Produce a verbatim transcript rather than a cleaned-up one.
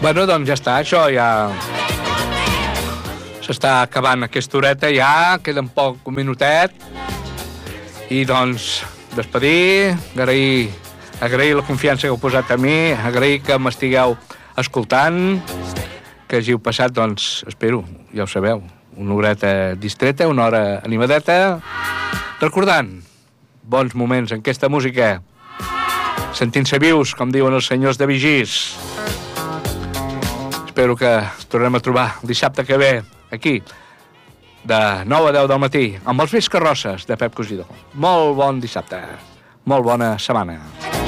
Bueno, doncs ja està, això ja... S'està acabant aquesta horeta ja, queda un poc, un minutet. I doncs, despedir, agrair, agrair la confiança que heu posat a mi, agrair que m'estigueu escoltant, que hàgiu passat, doncs, espero, ja ho sabeu, una horeta distreta, una hora animadeta, recordant bons moments en aquesta música, sentint-se vius, com diuen els senyors de Vigís. Espero que ens tornem a trobar el dissabte que ve, aquí, de nou a deu del matí, amb els vells carrosses de Pep Cosidó. Molt bon dissabte, molt bona setmana.